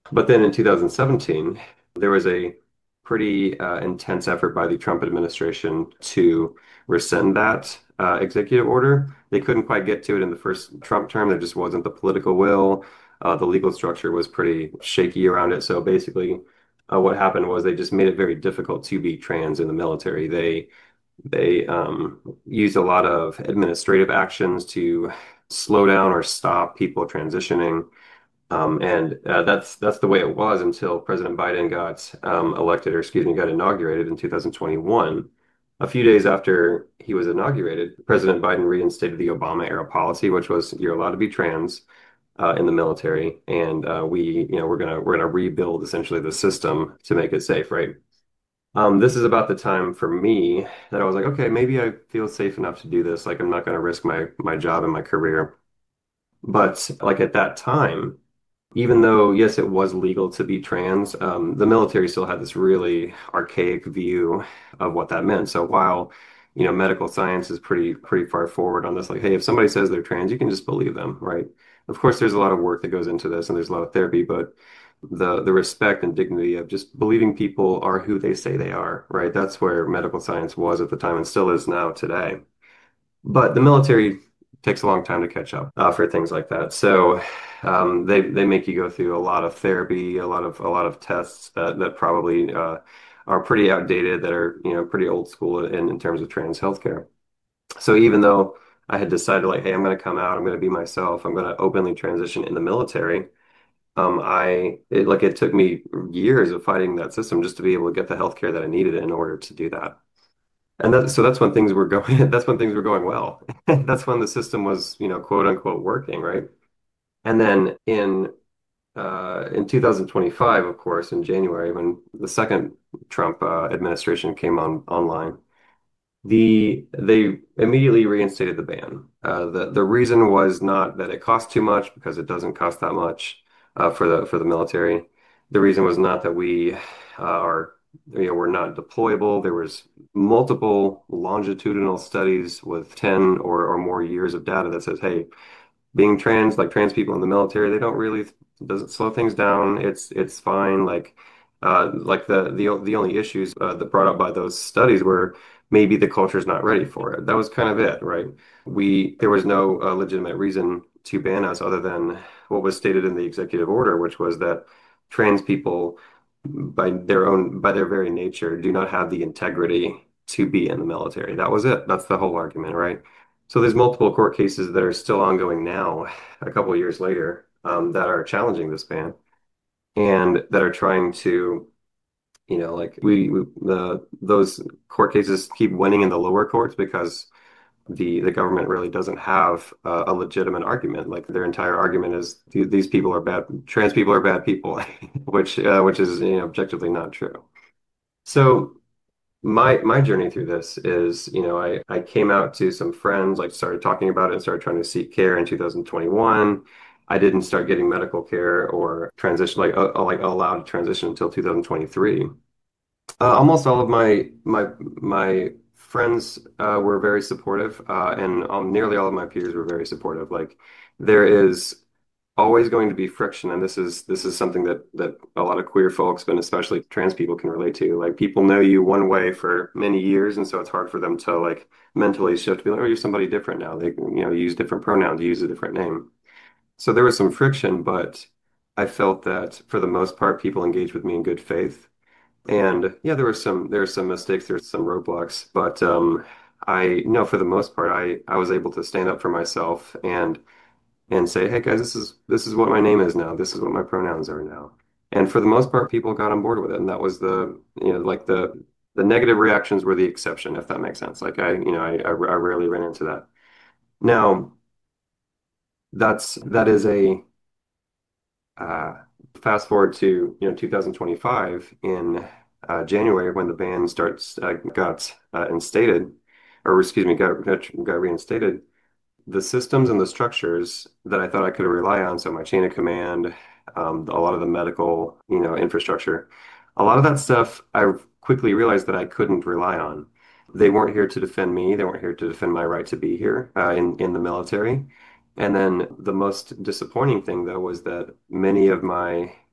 But then in 2017, there was a pretty intense effort by the Trump administration to rescind that executive order. They couldn't quite get to it in the first Trump term. There just wasn't the political will. The legal structure was pretty shaky around it. So basically, what happened was they just made it very difficult to be trans in the military. They used a lot of administrative actions to slow down or stop people transitioning. And that's the way it was until President Biden got elected, or excuse me, got inaugurated in 2021. A few days after he was inaugurated, President Biden reinstated the Obama era policy, which was you're allowed to be trans in the military, and we're gonna rebuild essentially the system to make it safe, right? This is about the time for me that I was like, okay, maybe I feel safe enough to do this. Like, I'm not going to risk my job and my career. But like at that time, even though, yes, it was legal to be trans, the military still had this really archaic view of what that meant. So while, medical science is pretty far forward on this, like, hey, if somebody says they're trans, you can just believe them, right? Of course, there's a lot of work that goes into this, and there's a lot of therapy, but the respect and dignity of just believing people are who they say they are, right? That's where medical science was at the time and still is now today. But the military takes a long time to catch up for things like that. So they make you go through a lot of therapy, a lot of tests that probably are pretty outdated, that are pretty old school in terms of trans healthcare. So even though I had decided like, hey, I'm going to come out, I'm going to be myself, I'm going to openly transition in the military. It took me years of fighting that system just to be able to get the healthcare that I needed in order to do that. And that's when things were going, that's when things were going well. That's when the system was, quote unquote working, right? And then in 2025, of course, in January, when the second Trump administration came online, they immediately reinstated the ban. The reason was not that it cost too much, because it doesn't cost that much for the military. The reason was not that we are we're not deployable. There was multiple longitudinal studies with 10 or more years of data that says, hey, being trans, like trans people in the military, they don't really doesn't slow things down. It's fine. Like the only issues that brought up by those studies were maybe the culture's not ready for it. That was kind of it, right? There was no legitimate reason to ban us other than what was stated in the executive order, which was that trans people, by their very nature, do not have the integrity to be in the military. That was it. That's the whole argument, right? So there's multiple court cases that are still ongoing now, a couple of years later, that are challenging this ban and that are trying to, like those court cases keep winning in the lower courts because the government really doesn't have a legitimate argument. Like their entire argument is these people are bad, trans people are bad people, which is objectively not true. So my journey through this is, I came out to some friends, like started talking about it and started trying to seek care in 2021. I didn't start getting medical care or transition, like allowed to transition until 2023. Almost all of my friends were very supportive, and nearly all of my peers were very supportive. Like there is always going to be friction, and this is something that a lot of queer folks, but especially trans people, can relate to. Like people know you one way for many years, and so it's hard for them to like mentally shift, be like, oh, you're somebody different now. They use different pronouns, use a different name. So there was some friction, but I felt that for the most part, people engaged with me in good faith. And yeah, there were some mistakes, there's some roadblocks, but I know for the most part, I was able to stand up for myself and say, hey guys, this is what my name is now. This is what my pronouns are now. And for the most part, people got on board with it. And that was like the negative reactions were the exception, if that makes sense. Like I rarely ran into that. Now, that is a uh, fast forward to 2025 in January, when the ban starts got instated, or excuse me, got reinstated. The systems and the structures that I thought I could rely on, so my chain of command, a lot of the medical, infrastructure, a lot of that stuff, I quickly realized that I couldn't rely on. They weren't here to defend me. They weren't here to defend my right to be here in the military. And then the most disappointing thing, though, was that many of my